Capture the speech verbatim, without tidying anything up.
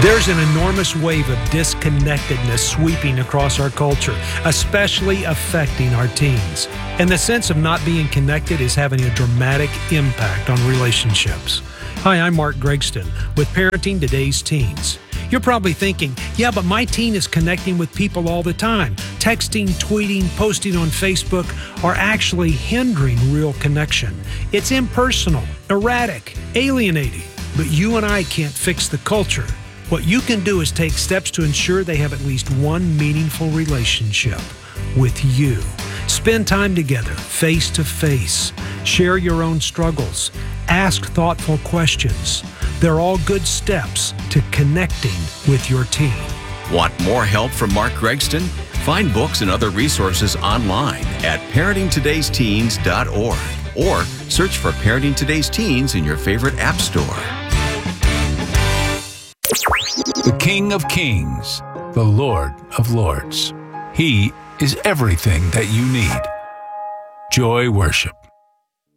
There's an enormous wave of disconnectedness sweeping across our culture, especially affecting our teens. And the sense of not being connected is having a dramatic impact on relationships. Hi, I'm Mark Gregston with Parenting Today's Teens. You're probably thinking, yeah, but my teen is connecting with people all the time. Texting, tweeting, posting on Facebook are actually hindering real connection. It's impersonal, erratic, alienating. But you and I can't fix the culture. What you can do is take steps to ensure they have at least one meaningful relationship with you. Spend time together, face to face. Share your own struggles. Ask thoughtful questions. They're all good steps to connecting with your teen. Want more help from Mark Gregston? Find books and other resources online at parenting todays teens dot org or search for Parenting Today's Teens in your favorite app store. The King of Kings, the Lord of Lords. He is everything that you need. Joy Worship.